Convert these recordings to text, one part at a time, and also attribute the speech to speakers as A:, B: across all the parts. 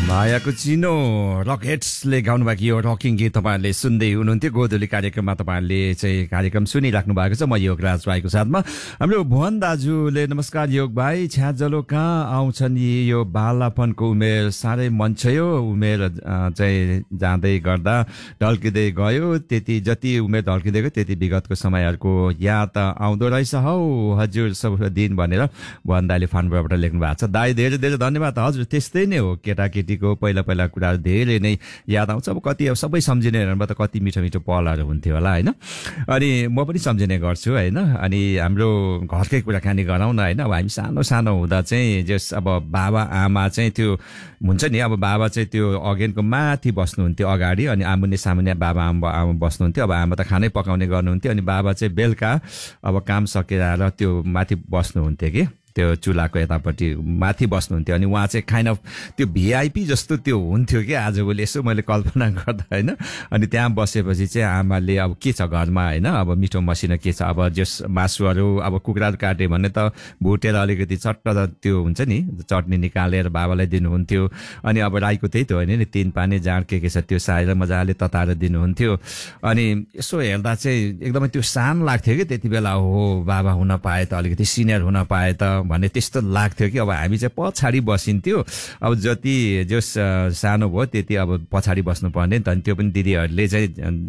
A: मायाको चिनो रकेट्सले गाउनुभएको यो रकिङ गीत तपाईँहरूले सुन्दै हुनुहुन्थ्यो। गोधुली कार्यक्रममा तपाईँहरूले चाहिँ कार्यक्रम सुनिराख्नु भएको छ। म योगराज भाइको साथमा हाम्रो भुवन दाजुले नमस्कार योग भाइ, छ्याजलो कहाँ आउँछन् यो बालापनको उमेर साह्रै मन छ, यो उमेर चाहिँ जाँदै गर्दा ढल्किँदै गयो, त्यति जति उमेर ढल्किँदै गयो त्यति विगतको समयहरूको याद आउँदो रहेछ हौ हजुर सब दिन भनेर भुवन दाइले फानबाट लेख्नु भएको छ। दाइ धेरै धेरै धन्यवाद। हजुर त्यस्तै नै हो, केटाकेटीको पहिला पहिला कुराहरू धेरै नै याद आउँछ। अब कति अब सबै सम्झिने त कति मिठो मिठो पलहरू हुन्थ्यो होला होइन। अनि म पनि सम्झिने गर्छु होइन। अनि हाम्रो घरकै कुराकानी गरौँ न होइन। अब हामी सानो सानो हुँदा चाहिँ जस अब बाबा आमा चाहिँ त्यो हुन्छ नि, अब बाबा चाहिँ त्यो अगेनको माथि बस्नुहुन्थ्यो अगाडि, अनि आमुने सामुने बाबा आमा बस्नुहुन्थ्यो। अब आमा त खानै पकाउने गर्नुहुन्थ्यो, अनि बाबा चाहिँ बेलुका अब काम सकेर आएर त्यो माथि बस्नुहुन्थ्यो कि त्यो चुलाको यतापट्टि माथि बस्नुहुन्थ्यो। अनि उहाँ चाहिँ काइन्ड अफ त्यो भिआइपी जस्तो त्यो हुन्थ्यो कि आजभोलि यसो मैले कल्पना गर्दा होइन। अनि त्यहाँ बसेपछि चाहिँ आमाले अब के छ घरमा होइन, अब मिठो मसिनो के छ, अब जस मासुहरू अब कुखुराहरू काट्यो भने त भुटेर अलिकति चट्ट त्यो हुन्छ नि चटनी निकालेर बाबालाई दिनुहुन्थ्यो। अनि अब राईको त्यही त होइन नि, 3 पानी जाँड के छ त्यो सारेर मजाले तताएर दिनुहुन्थ्यो। अनि यसो हेर्दा चाहिँ एकदमै त्यो सान लाग्थ्यो कि त्यति बेला, हो बाबा हुन पाए त, अलिकति सिनियर हुन पाए त भन्ने त्यस्तो लाग्थ्यो कि। अब हामी चाहिँ पछाडि बसिन्थ्यो, अब जति जस सानो भयो त्यति अब पछाडि बस्नुपर्ने नि त। अनि त्यो पनि दिदीहरूले चाहिँ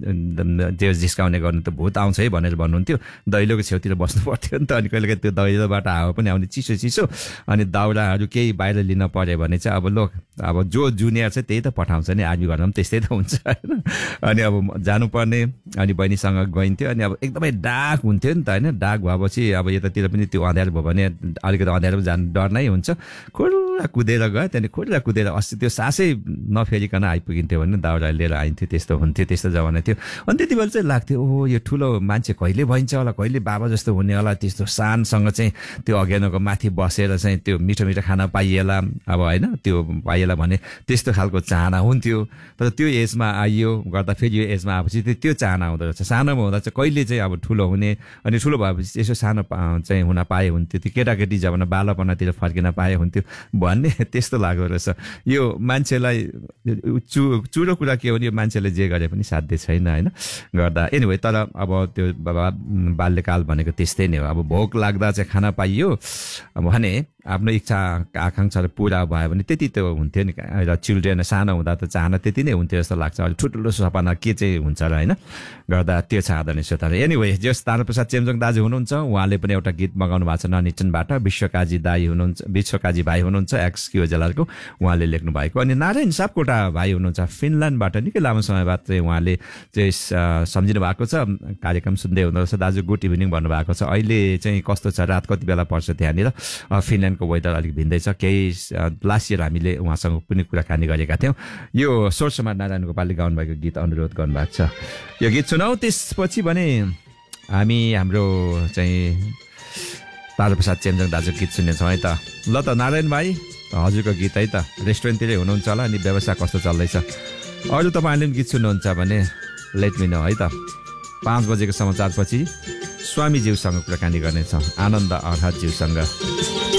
A: त्यो जिस्काउने गर्नु त भूत आउँछ है भनेर भन्नुहुन्थ्यो, दैलोको छेउतिर बस्नु पर्थ्यो नि त। अनि कहिले त्यो दैलोबाट हावा पनि आउने चिसो चिसो, अनि दाउराहरू केही बाहिर लिन पर्यो भने चाहिँ अब लोक अब जो जुनियर चाहिँ त्यही त पठाउँछ नि, आर्मी घरमा पनि त्यस्तै त हुन्छ होइन। अनि अब जानुपर्ने, अनि बहिनीसँग गइन्थ्यो। अनि अब एकदमै डाक हुन्थ्यो नि त होइन। डाक भएपछि अब यतातिर पनि त्यो अँध्यारो भयो भने अलिकति अँध्यारोमा जानु डर नै हुन्छ। खुल्ला कुदेर गयो, त्यहाँदेखि खुल्ला कुदेर अस्ति त्यो सासै नफेरिकन आइपुगिन्थ्यो भने दाउरा लिएर आइन्थ्यो। त्यस्तो हुन्थ्यो, त्यस्तो जमाना थियो। अनि त्यति बेला चाहिँ लाग्थ्यो ओहो यो ठुलो मान्छे कहिले भइन्छ होला, कहिले बाबा जस्तो हुने होला, त्यस्तो सानसँग चाहिँ त्यो अघियानको माथि बसेर चाहिँ त्यो मिठो मिठो खाना पाइएला अब होइन, त्यो पाइएला भने त्यस्तो खालको चाहना हुन्थ्यो। तर त्यो एजमा आइयो गर्दा फेरि यो एजमा आएपछि त्यो चाहना हुँदो रहेछ। सानोमा हुँदा चाहिँ कहिले चाहिँ अब ठुलो हुने, अनि ठुलो भएपछि यसो सानो चाहिँ हुन पाए हुन्थ्यो, त्यो केटाकेटी जमाना बालापनातिर फर्किन पाए हुन्थ्यो भन्ने त्यस्तो लाग्दो रहेछ। यो मान्छेलाई चुरो कुरा के हो भने यो मान्छेले जे गरे पनि साध्य छैन होइन गर्दा। एनिवे तर अब त्यो बाल्यकाल भनेको त्यस्तै नै हो। अब भोक लाग्दा चाहिँ खाना पाइयो भने आफ्नो इच्छा आकाङ्क्षाहरू पुरा भयो भने त्यति त्यो हुन्थ्यो नि। र चिल्ड्रेन सानो हुँदा त चाहना त्यति नै हुन्थ्यो जस्तो लाग्छ। अहिले ठुल्ठुलो सपना के चाहिँ हुन्छ र होइन गर्दा त्यो चाहँदैन श्रोताले। एनिवे जस ताराप्रसाद चेम्जोङ दाजु हुनुहुन्छ, उहाँले पनि एउटा गीत मगाउनु भएको छ ननिचनबाट। विश्वकाजी दाई हुनुहुन्छ, विश्वकाजी भाइ हुनुहुन्छ एक्सक्यू जलालको, उहाँले लेख्नु भएको। अनि नारायण सापकोटा भाइ हुनुहुन्छ फिनल्यान्डबाट, निकै लामो समय बाद चाहिँ उहाँले चाहिँ सम्झिनु भएको छ। कार्यक्रम सुन्दै हुँदो रहेछ दाजु, गुड इभिनिङ भन्नुभएको छ। अहिले चाहिँ कस्तो छ, रात कति बेला पर्छ त्यहाँनिर? फिनल्यान्डको वेदर अलिक भिन्दै छ। केही लास्ट इयर हामीले उहाँसँग पनि कुराकानी गरेका थियौँ। यो स्वरसम्राट नारायण गोपालले गाउनुभएको गीत अनुरोध गर्नुभएको छ, यो गीत सुनाऊ। त्यसपछि भने हामी हाम्रो चाहिँ ताराप्रसाद चेम्जोङ दाजु गीत सुन्नेछौँ है त। ल त नारायण भाइ, हजुरको गीत है त। रेस्टुरेन्टतिरै हुनुहुन्छ होला, अनि व्यवसाय कस्तो चल्दैछ? अरू तपाईँहरूले पनि गीत सुन्नुहुन्छ भने लेट मी नो है त। 5 बजेको समाचारपछि स्वामीज्यूसँग कुराकानी गर्नेछौँ, आनन्द आर्हतज्यूसँग।